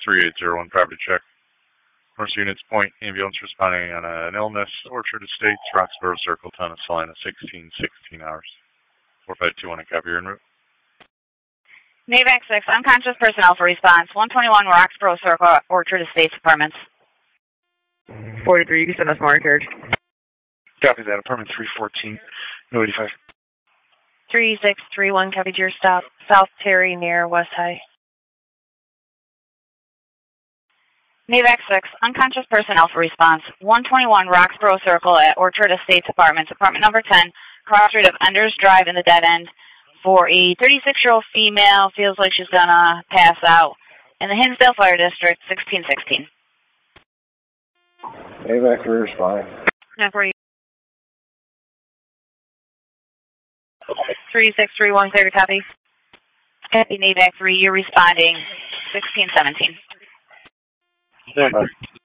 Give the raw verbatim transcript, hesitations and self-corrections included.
three eight zero one property check. North units point, ambulance responding on an illness, Orchard Estates, Roxborough Circle, town of Salina, sixteen sixteen hours. four five two one, a copy, you're en route. NAVAC six, unconscious personnel for response. one twenty-one Roxborough Circle, Orchard Estates Apartments. forty-three, you can send us monitored. Copy that, apartment three fourteen, no eighty-five. three six three one, copy to your stop, South Terry near West High. NAVAC six, unconscious personnel for response. one twenty-one Roxborough Circle at Orchard Estates Apartments, apartment number ten, cross street of Enders Drive in the dead end, for a thirty-six-year-old female, feels like she's gonna pass out, in the Hinsdale Fire District, sixteen sixteen. NAVAC three responding. ten for you. three six three one, clear to copy. Copy NAVAC three, you're responding, sixteen seventeen. Stand by.